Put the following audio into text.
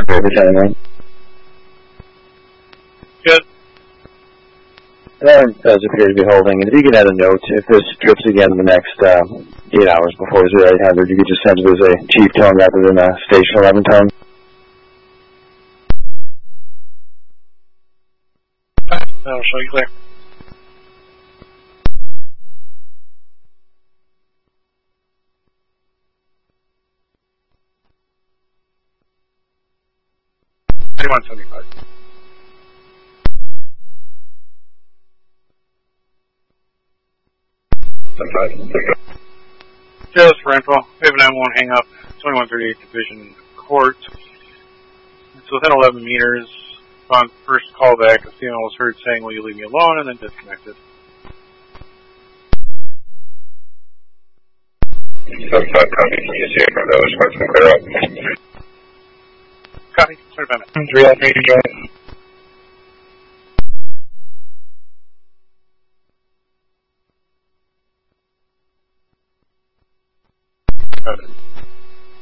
Lieutenant. Good. That does appear to be holding. And if you could add a note, if this trips again in the next 8 hours before it's 800, you could just send it as a chief tone rather than a station 11 tone. That'll show you clear. $21.75. Just for info, we have a 911 hang up, 2138 Division Court. It's within 11 meters. On first call back, the female was heard saying, "Will you leave me alone?" and then disconnected. Copy. Can you see it from those? What's going to clear up? Copy. Sorry about it. 3 on 3 drive. Got it.